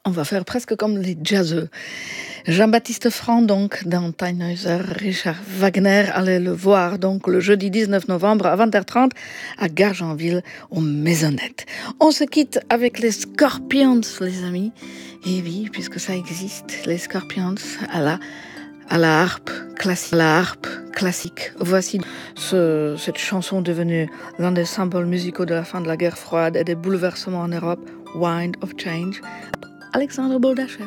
On va faire presque comme les jazzeux. Jean-Baptiste Franc, donc, dans Tannhäuser, Richard Wagner, allez le voir, donc, le jeudi 19 novembre à 20h30 à Gargenville, aux Maisonnettes. On se quitte avec les Scorpions, les amis. Et oui, puisque ça existe, les Scorpions à la harpe classique. Voici cette chanson devenue l'un des symboles musicaux de la fin de la guerre froide et des bouleversements en Europe, Wind of Change. Alexandre Boldachev.